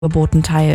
Geboten teil.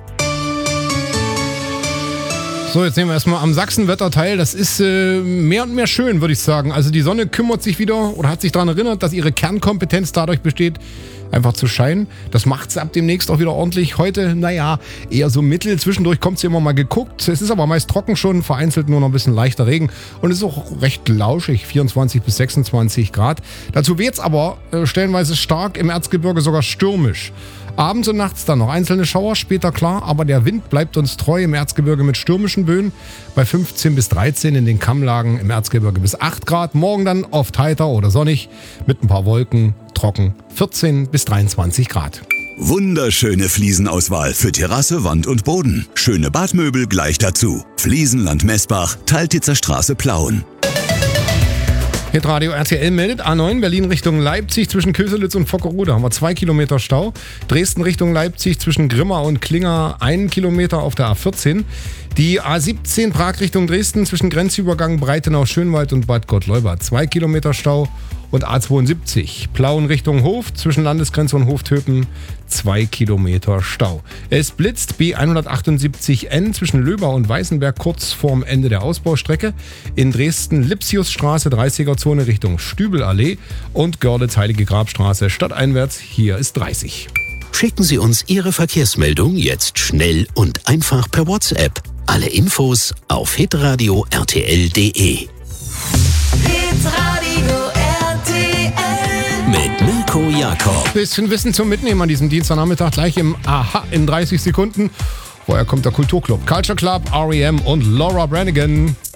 So, jetzt nehmen wir erstmal am Sachsenwetter teil. Das ist mehr und mehr schön, würde ich sagen. Also die Sonne kümmert sich wieder oder hat sich daran erinnert, dass ihre Kernkompetenz dadurch besteht, einfach zu scheinen. Das macht sie ab demnächst auch wieder ordentlich. Heute, eher so mittel. Zwischendurch kommt sie immer mal geguckt. Es ist aber meist trocken schon, vereinzelt nur noch ein bisschen leichter Regen. Und es ist auch recht lauschig, 24 bis 26 Grad. Dazu weht es aber stellenweise stark, im Erzgebirge sogar stürmisch. Abends und nachts dann noch einzelne Schauer, später klar, aber der Wind bleibt uns treu im Erzgebirge mit stürmischen Böen. Bei 15 bis 13 in den Kammlagen, im Erzgebirge bis 8 Grad. Morgen dann oft heiter oder sonnig mit ein paar Wolken, trocken 14 bis 23 Grad. Wunderschöne Fliesenauswahl für Terrasse, Wand und Boden. Schöne Badmöbel gleich dazu. Fliesenland Messbach, Teiltitzer Straße, Plauen. Hitradio RTL meldet A9 Berlin Richtung Leipzig zwischen Köselitz und Vockerode haben wir 2 Kilometer Stau. Dresden Richtung Leipzig zwischen Grimma und Klinger 1 Kilometer auf der A14. Die A17 Prag Richtung Dresden zwischen Grenzübergang Breitenau-Schönwald und Bad Gottleuba 2 Kilometer Stau. Und A72 Plauen Richtung Hof zwischen Landesgrenze und Hoftöpen 2 Kilometer Stau. Es blitzt B178N zwischen Löber und Weißenberg kurz vorm Ende der Ausbaustrecke. In Dresden Lipsiusstraße 30er-Zone Richtung Stübelallee und Görlitz Heilige Grabstraße stadteinwärts. Hier ist 30. Schicken Sie uns Ihre Verkehrsmeldung jetzt schnell und einfach per WhatsApp. Alle Infos auf hitradio rtl.de. Mit Mirko Jakob. Bisschen Wissen zum Mitnehmen an diesem Dienstagnachmittag gleich im Aha in 30 Sekunden. Vorher kommt der Kulturclub, Culture Club, R.E.M. und Laura Branigan.